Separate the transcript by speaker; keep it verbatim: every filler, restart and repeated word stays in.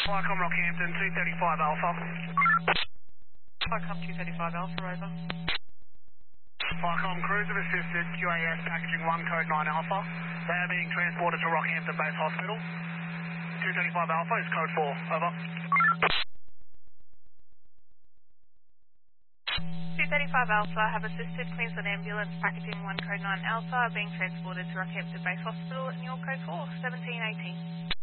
Speaker 1: Flycom Rockhampton, two thirty-five Alpha.
Speaker 2: Flycom two thirty-five Alpha, over.
Speaker 1: Flycom crews have assisted Q A S packaging one code nine Alpha. They are being transported to Rockhampton Base Hospital. two thirty-five Alpha is code four, over.
Speaker 2: two thirty-five Alpha have assisted Queensland Ambulance packaging one code nine Alpha being transported to Rockhampton Base Hospital in your code four, seventeen eighteen.